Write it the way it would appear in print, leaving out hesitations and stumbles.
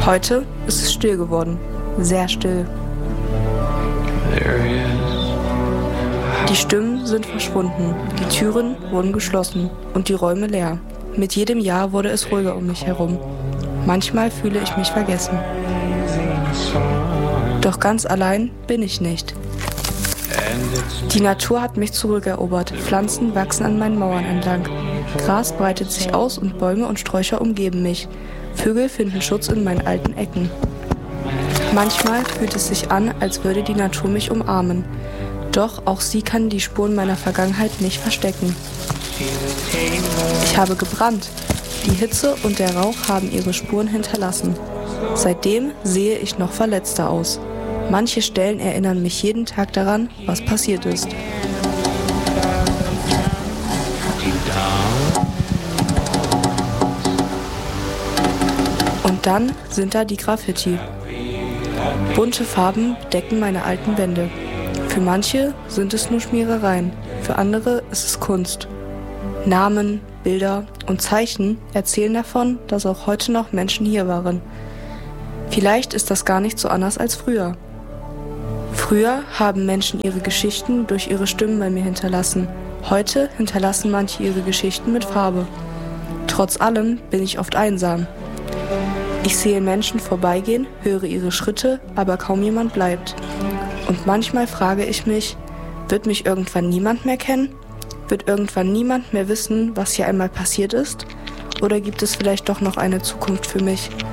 Heute ist es still geworden, sehr still. Die Stimmen sind verschwunden, die Türen wurden geschlossen und die Räume leer. Mit jedem Jahr wurde es ruhiger um mich herum. Manchmal fühle ich mich vergessen. Doch ganz allein bin ich nicht. Die Natur hat mich zurückerobert, Pflanzen wachsen an meinen Mauern entlang. Gras breitet sich aus und Bäume und Sträucher umgeben mich. Vögel finden Schutz in meinen alten Ecken. Manchmal fühlt es sich an, als würde die Natur mich umarmen. Doch auch sie kann die Spuren meiner Vergangenheit nicht verstecken. Ich habe gebrannt. Die Hitze und der Rauch haben ihre Spuren hinterlassen. Seitdem sehe ich noch verletzter aus. Manche Stellen erinnern mich jeden Tag daran, was passiert ist. Und dann sind da die Graffiti. Bunte Farben decken meine alten Wände. Für manche sind es nur Schmierereien, für andere ist es Kunst. Namen, Bilder und Zeichen erzählen davon, dass auch heute noch Menschen hier waren. Vielleicht ist das gar nicht so anders als früher. Früher haben Menschen ihre Geschichten durch ihre Stimmen bei mir hinterlassen. Heute hinterlassen manche ihre Geschichten mit Farbe. Trotz allem bin ich oft einsam. Ich sehe Menschen vorbeigehen, höre ihre Schritte, aber kaum jemand bleibt. Und manchmal frage ich mich, wird mich irgendwann niemand mehr kennen? Wird irgendwann niemand mehr wissen, was hier einmal passiert ist? Oder gibt es vielleicht doch noch eine Zukunft für mich?